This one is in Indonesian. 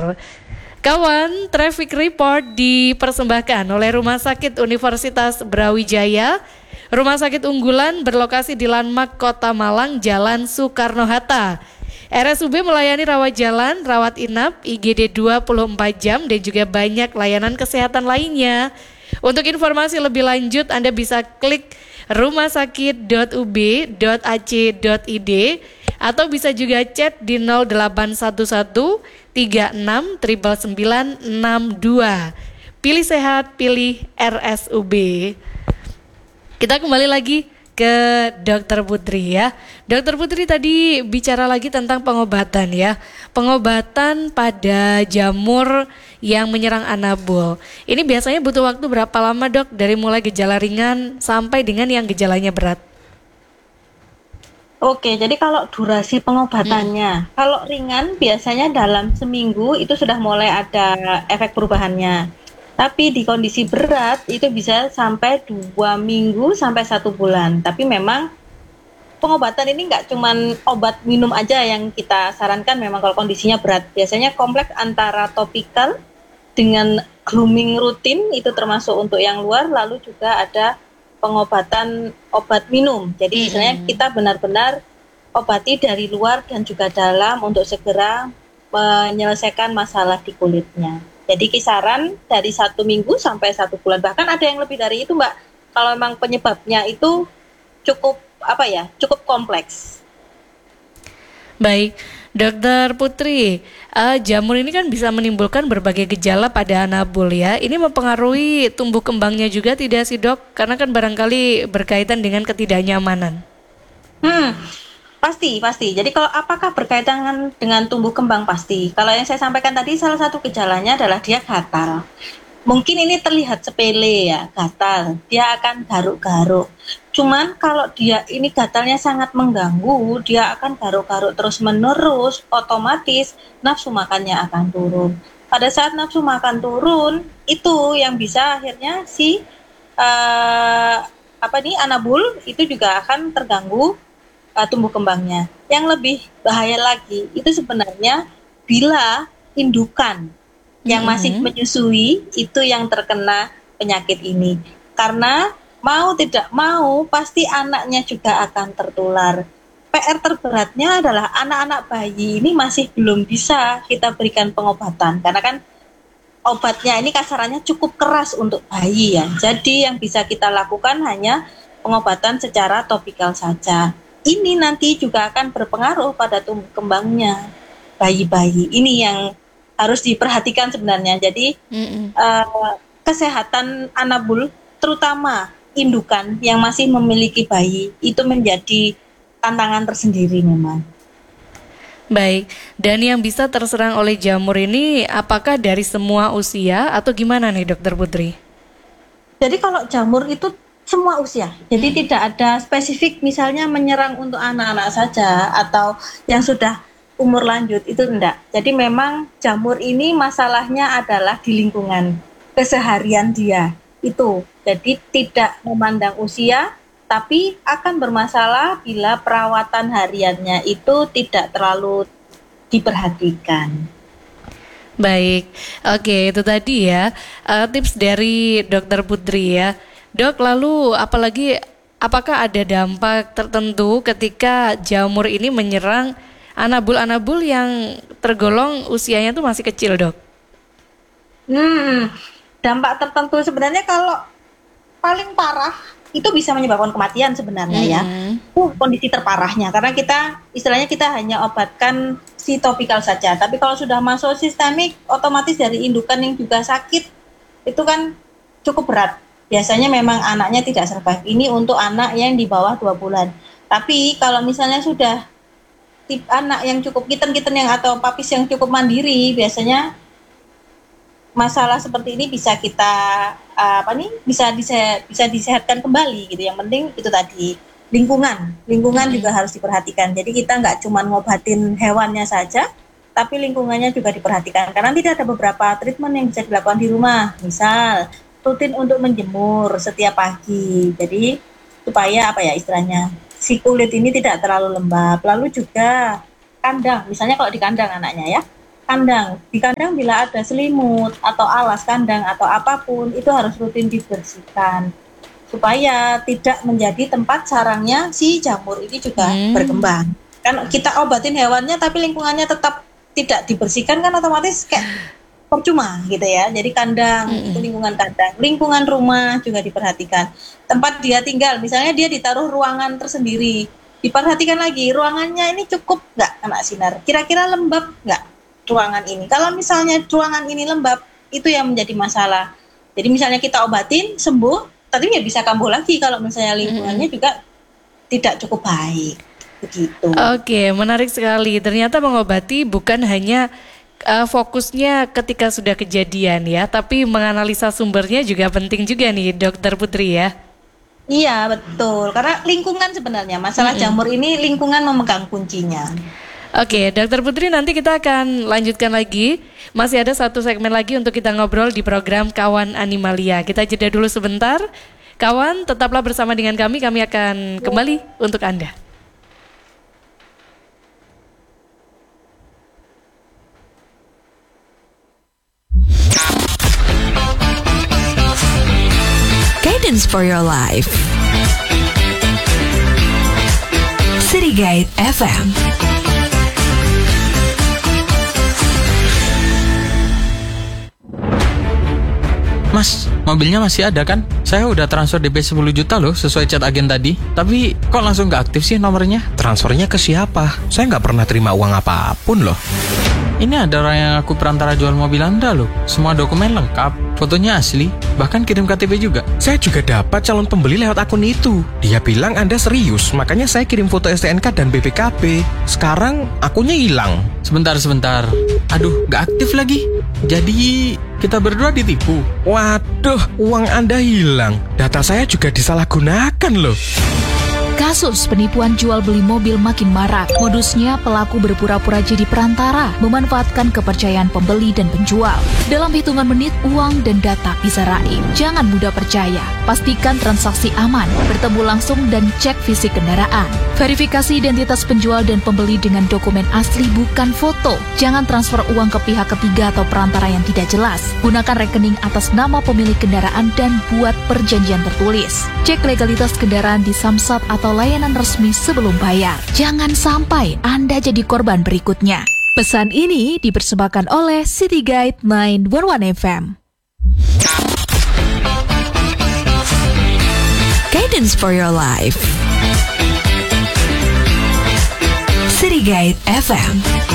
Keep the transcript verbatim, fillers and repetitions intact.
Benar. Kawan, traffic report dipersembahkan oleh Rumah Sakit Universitas Brawijaya, rumah sakit unggulan berlokasi di Landmark Kota Malang, Jalan Soekarno-Hatta. R S U B melayani rawat jalan, rawat inap, I G D dua puluh empat jam, dan juga banyak layanan kesehatan lainnya. Untuk informasi lebih lanjut, Anda bisa klik rumahsakit dot u b dot a c dot i d atau bisa juga chat di nol delapan satu satu tiga enam sembilan sembilan enam dua. Pilih sehat, pilih R S U B. Kita kembali lagi ke Dokter Putri ya. Dokter Putri tadi bicara lagi tentang pengobatan ya. Pengobatan pada jamur yang menyerang anabul. Ini biasanya butuh waktu berapa lama, Dok? Dari mulai gejala ringan sampai dengan yang gejalanya berat. Oke, jadi kalau durasi pengobatannya, hmm. kalau ringan biasanya dalam seminggu itu sudah mulai ada efek perubahannya. Tapi di kondisi berat itu bisa sampai dua minggu sampai satu bulan. Tapi memang pengobatan ini nggak cuman obat minum aja yang kita sarankan. Memang kalau kondisinya berat, biasanya kompleks antara topikal dengan grooming rutin itu termasuk untuk yang luar. Lalu juga ada pengobatan obat minum. Jadi mm-hmm. istilahnya kita benar-benar obati dari luar dan juga dalam untuk segera menyelesaikan masalah di kulitnya. Jadi kisaran dari satu minggu sampai satu bulan, bahkan ada yang lebih dari itu, Mbak. Kalau memang penyebabnya itu cukup apa ya, cukup kompleks. Baik, Dokter Putri, uh, jamur ini kan bisa menimbulkan berbagai gejala pada anabul ya. Ini mempengaruhi tumbuh kembangnya juga tidak sih, Dok? Karena kan barangkali berkaitan dengan ketidaknyamanan. Hmm. Pasti, pasti. Jadi kalau apakah berkaitan dengan tumbuh kembang? Pasti. Kalau yang saya sampaikan tadi, salah satu gejalanya adalah dia gatal. Mungkin ini terlihat sepele ya, gatal. Dia akan garuk-garuk. Cuman kalau dia ini gatalnya sangat mengganggu, dia akan garuk-garuk terus-menerus, otomatis nafsu makannya akan turun. Pada saat nafsu makan turun, itu yang bisa akhirnya si uh, apa nih anabul itu juga akan terganggu Uh, tumbuh kembangnya. Yang lebih bahaya lagi itu sebenarnya bila indukan yang mm-hmm. masih menyusui itu yang terkena penyakit ini. Karena mau tidak mau pasti anaknya juga akan tertular. P R terberatnya adalah anak-anak bayi ini masih belum bisa kita berikan pengobatan karena kan obatnya ini kasarannya cukup keras untuk bayi ya. Jadi yang bisa kita lakukan hanya pengobatan secara topikal saja. Ini nanti juga akan berpengaruh pada tumbuh kembangnya bayi-bayi. Ini yang harus diperhatikan sebenarnya. Jadi uh, kesehatan anabul, terutama indukan yang masih memiliki bayi, itu menjadi tantangan tersendiri memang. Baik, dan yang bisa terserang oleh jamur ini apakah dari semua usia atau gimana nih Dokter Putri? Jadi kalau jamur itu semua usia, jadi hmm. tidak ada spesifik misalnya menyerang untuk anak-anak saja atau yang sudah umur lanjut, itu enggak. Jadi memang jamur ini masalahnya adalah di lingkungan keseharian dia itu. Jadi tidak memandang usia, tapi akan bermasalah bila perawatan hariannya itu tidak terlalu diperhatikan. Baik, oke itu tadi ya uh, tips dari Dokter Putri ya. Dok, lalu apalagi apakah ada dampak tertentu ketika jamur ini menyerang anabul-anabul yang tergolong usianya tuh masih kecil, Dok? Hmm, dampak tertentu sebenarnya kalau paling parah itu bisa menyebabkan kematian sebenarnya hmm. ya. Uh, kondisi terparahnya karena kita istilahnya kita hanya obatkan si topikal saja. Tapi kalau sudah masuk sistemik, otomatis dari indukan yang juga sakit itu kan cukup berat. Biasanya memang anaknya tidak survive. Ini untuk anak yang di bawah dua bulan. Tapi kalau misalnya sudah tip anak yang cukup kiten-kiten yang atau papis yang cukup mandiri, biasanya masalah seperti ini bisa kita uh, apa nih bisa dise, bisa disehatkan kembali gitu. Yang penting itu tadi lingkungan, lingkungan hmm. juga harus diperhatikan. Jadi kita nggak cuma ngobatin hewannya saja, tapi lingkungannya juga diperhatikan. Karena tidak ada beberapa treatment yang bisa dilakukan di rumah. Misal rutin untuk menjemur setiap pagi. Jadi supaya apa ya istilahnya si kulit ini tidak terlalu lembab. Lalu juga kandang, misalnya kalau di kandang anaknya ya, kandang. Di kandang bila ada selimut atau alas kandang atau apapun itu harus rutin dibersihkan supaya tidak menjadi tempat sarangnya si jamur ini juga hmm. berkembang. Kan kita obatin hewannya tapi lingkungannya tetap tidak dibersihkan kan otomatis kayak percuma gitu ya. Jadi kandang hmm. itu lingkungan kandang, lingkungan rumah juga diperhatikan. Tempat dia tinggal, misalnya dia ditaruh ruangan tersendiri, diperhatikan lagi ruangannya ini cukup nggak kena sinar, kira-kira lembab nggak ruangan ini. Kalau misalnya ruangan ini lembab, itu yang menjadi masalah. Jadi misalnya kita obatin, sembuh, tapi ya bisa kambuh lagi kalau misalnya lingkungannya hmm. juga tidak cukup baik. Begitu. Oke, menarik sekali. Ternyata mengobati bukan hanya uh, fokusnya ketika sudah kejadian ya, tapi menganalisa sumbernya juga penting juga nih, Dokter Putri ya. Iya, betul. Karena lingkungan sebenarnya, masalah hmm. jamur ini lingkungan memegang kuncinya. Oke, Dokter Putri, nanti kita akan lanjutkan lagi. Masih ada satu segmen lagi untuk kita ngobrol di program Kawan Animalia. Kita jeda dulu sebentar. Kawan, tetaplah bersama dengan kami. Kami akan kembali untuk Anda. Guidance for your life. City Guide F M. Mas, mobilnya masih ada kan? Saya udah transfer D P sepuluh juta loh sesuai chat agen tadi. Tapi kok langsung gak aktif sih nomornya? Transfernya ke siapa? Saya gak pernah terima uang apapun loh. Ini ada orang yang aku perantara jual mobil Anda loh. Semua dokumen lengkap, fotonya asli, bahkan kirim K T P juga. Saya juga dapat calon pembeli lewat akun itu. Dia bilang Anda serius, makanya saya kirim foto S T N K dan B P K B. Sekarang akunnya hilang. Sebentar, sebentar. Aduh, gak aktif lagi. Jadi kita berdua ditipu. Waduh, uang Anda hilang. Data saya juga disalahgunakan loh. Kasus penipuan jual beli mobil makin marak. Modusnya pelaku berpura-pura jadi perantara, memanfaatkan kepercayaan pembeli dan penjual. Dalam hitungan menit, uang dan data bisa raib. Jangan mudah percaya. Pastikan transaksi aman, bertemu langsung dan cek fisik kendaraan. Verifikasi identitas penjual dan pembeli dengan dokumen asli bukan foto. Jangan transfer uang ke pihak ketiga atau perantara yang tidak jelas. Gunakan rekening atas nama pemilik kendaraan dan buat perjanjian tertulis. Cek legalitas kendaraan di Samsat atau atau layanan resmi sebelum bayar. Jangan sampai Anda jadi korban berikutnya. Pesan ini dipersembahkan oleh City Guide sembilan satu satu F M. Guidance for your life. City Guide F M.